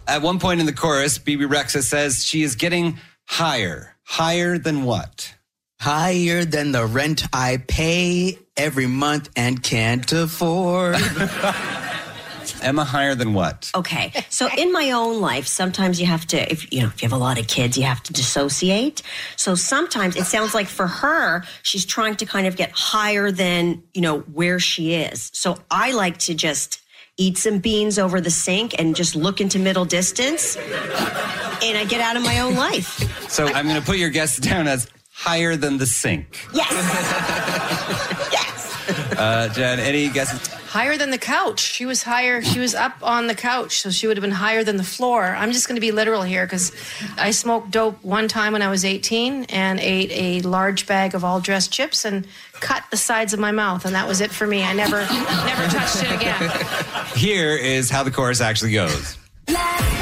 At one point in the chorus, Bebe Rexha says she is getting higher. Higher than what? Higher than the rent I pay every month and can't afford. Emma, higher than what? Okay. So in my own life, sometimes you have to, if you have a lot of kids, you have to dissociate. So sometimes it sounds like for her, she's trying to kind of get higher than, where she is. So I like to just eat some beans over the sink and just look into middle distance. And I get out of my own life. So I'm going to put your guess down as higher than the sink. Yes. Yes. Jen, any guesses? Higher than the couch. She was higher. She was up on the couch, so she would have been higher than the floor. I'm just going to be literal here because I smoked dope one time when I was 18 and ate a large bag of all-dressed chips and cut the sides of my mouth, and that was it for me. I never touched it again. Here is how the chorus actually goes.